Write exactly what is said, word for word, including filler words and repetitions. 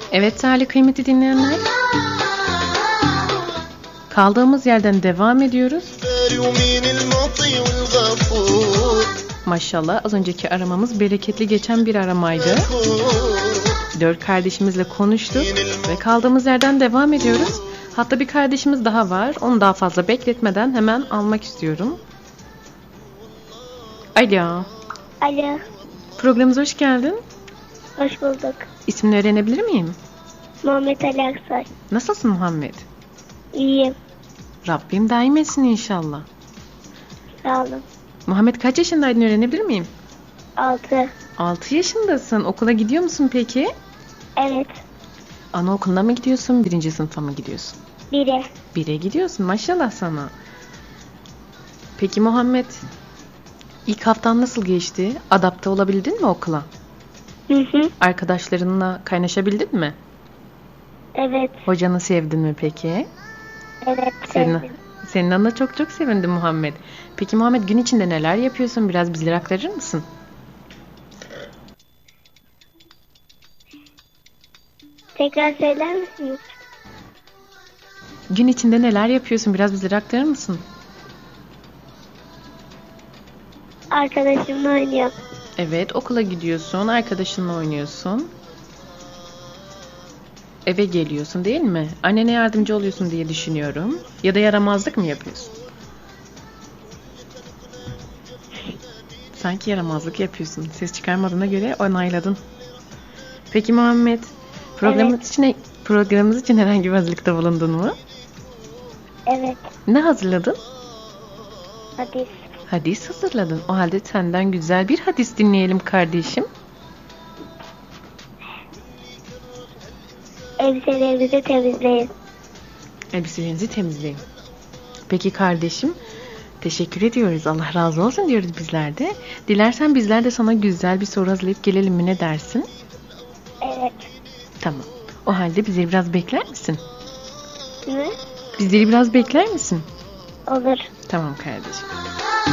Evet değerli kıymetli dinleyenler. Kaldığımız yerden devam ediyoruz. Maşallah az önceki aramamız bereketli geçen bir aramaydı. Dört kardeşimizle konuştuk ve kaldığımız yerden devam ediyoruz. Hatta bir kardeşimiz daha var. Onu daha fazla bekletmeden hemen almak istiyorum. Alo. Alo. Programımıza hoş geldin. Hoş bulduk. İsmini öğrenebilir miyim? Muhammed Ali Aksoy. Nasılsın Muhammed? İyiyim. Rabbim daim etsin inşallah. Sağ olun. Muhammed kaç yaşındaydın öğrenebilir miyim? Altı. altı yaşındasın. Okula gidiyor musun peki? Evet. Anaokuluna mı gidiyorsun? Birinci sınıfa mı gidiyorsun? Bire. Bire gidiyorsun. Maşallah sana. Peki Muhammed, ilk haftan nasıl geçti? Adapte olabildin mi okula? Hı hı. Arkadaşlarınla kaynaşabildin mi? Evet. Hocanı sevdin mi peki? Evet. Senin, Sevdim. senin adına çok çok sevindim Muhammed. Peki Muhammed, gün içinde neler yapıyorsun? Biraz bizlere aktarır mısın? Tekrar söyler misiniz? Gün içinde neler yapıyorsun? Biraz bizlere aktarır mısın? Arkadaşımla oynuyorum. Evet, okula gidiyorsun, arkadaşınla oynuyorsun. Eve geliyorsun değil mi? Annene yardımcı oluyorsun diye düşünüyorum. Ya da yaramazlık mı yapıyorsun? Sanki yaramazlık yapıyorsun. Ses çıkarmadığına göre onayladın. Peki Muhammed, programımız Evet. için programımız için herhangi bir hazırlıkta bulundun mu? Evet. Ne hazırladın? Hadis. Hadis hazırladın. O halde senden güzel bir hadis dinleyelim kardeşim. Elbiselerinizi temizleyin. Elbiselerinizi temizleyin. Peki kardeşim, teşekkür ediyoruz. Allah razı olsun diyoruz bizler de. Dilersen bizler de sana güzel bir soru hazırlayıp gelelim mi, ne dersin? Evet. Tamam. O halde bizleri biraz bekler misin? Ne? Bizleri biraz bekler misin? Olur. Tamam kardeşim.